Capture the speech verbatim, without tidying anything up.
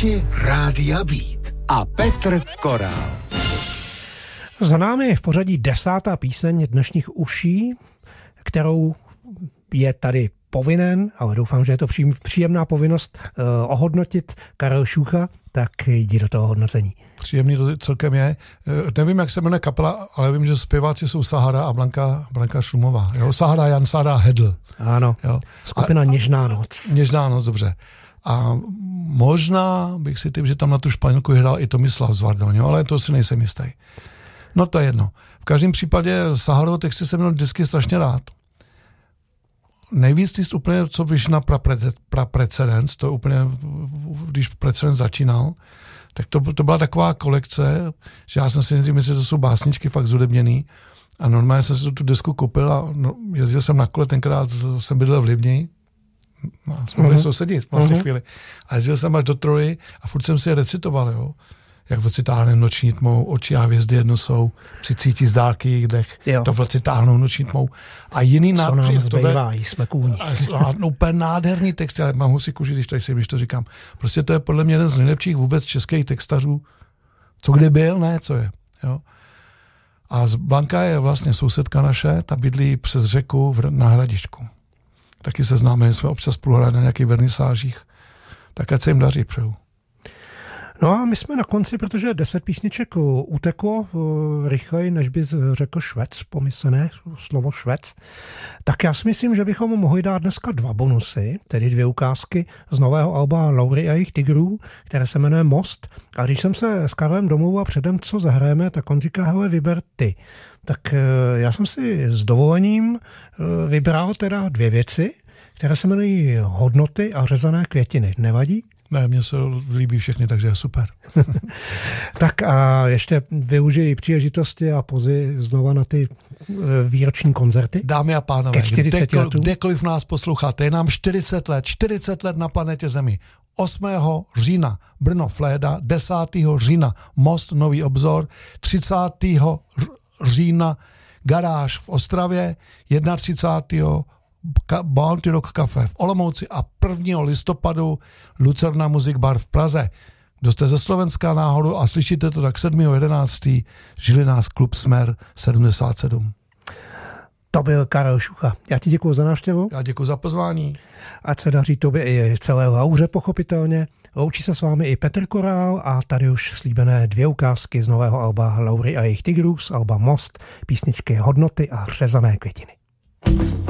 Posluchači Rádia Beat a Petr Korál. Za námi je v pořadí desátá píseň dnešních uší, kterou je tady povinen, ale doufám, že je to příjemná povinnost uh, ohodnotit Karel Šucha, tak jdi do toho hodnocení. Příjemný to celkem je. Nevím, jak se jmenuje kapela, ale vím, že zpěváci jsou Sahara a Blanka, Blanka Šumová. Jo? Sahara, Jan Sáda, Hedl. Ano, jo? Skupina a, Něžná noc. Něžná noc, dobře. A možná bych si typ, že tam na tu Španělku hrál i Tomislav Zvardon, jo? Ale to si nejsem jistý. No to je jedno. V každém případě Saharovou texty jsem měl vždycky strašně rád. Nejvíc týst úplně, co vyš na Praprecedens, to úplně, když Precedens začínal, tak to, to byla taková kolekce, že já jsem si myslel, že to jsou básničky fakt zhudebněný a normálně jsem si tu, tu desku koupil a no, jezdil jsem na kole, tenkrát jsem bydlel v Libni, no, jsme byli uh-huh. sousedit vlastně uh-huh. chvíli, a jezdil jsem až do Troji a furt jsem si je recitoval, jo. Jak v noci táhne noční tmou, oči a hvězdy jedno jsou, přicítí z dálky jejich dech, jo. To v noci táhnou noční tmou. A jiný co nám zbývá, jsme kůň. A úplně nádherný text, ale mám husí kůži, když tady si, když to říkám. Prostě to je podle mě jeden z nejlepších vůbec českých textařů, co kdy byl, ne, co je. Jo. A Blanka je vlastně sousedka naše, ta bydlí přes řeku na Hradišťku. Taky se známe, jsme občas spoluhráli na nějakých vernisážích. Tak ať se jim daří, přeju. No a my jsme na konci, protože deset písniček uteklo rychleji, než bys řekl švec, pomyslené slovo švec. Tak já si myslím, že bychom mohli dát dneska dva bonusy, tedy dvě ukázky z nového alba Laury a jejich tigrů, které se jmenuje Most. A když jsem se s Karlem domluvil předem, co zahrajeme, tak on říká, hele, vyber ty. Tak já jsem si s dovolením vybral teda dvě věci, které se jmenují Hodnoty a Řezané květiny. Nevadí? Ne, mně se líbí všechny, takže je super. Tak a ještě využiji příležitosti a pozvi znova na ty výroční koncerty. Dámy a pánové, kdekoliv, kdekoliv nás posloucháte, je nám čtyřicet let, čtyřicet let na planetě Zemi. osmého října Brno Fléda, desátého října Most Nový Obzor, třicátého října Garáž v Ostravě, třicátého Bounty Rock Cafe v Olomouci a prvního listopadu Lucerna Music Bar v Praze. Kdo jste ze Slovenska náhodou a slyšíte to, tak sedmého jedenáctého žili nás klub Smer sedmdesát sedm. To byl Karel Šucha. Já ti děkuji za návštěvu. Já děkuji za pozvání. Ať se daří tobě i celé Lauře pochopitelně. Loučí se s vámi i Petr Korál a tady už slíbené dvě ukázky z nového alba Laury a jejich tigrů, z alba Most, písničky Hodnoty a Řezané květiny.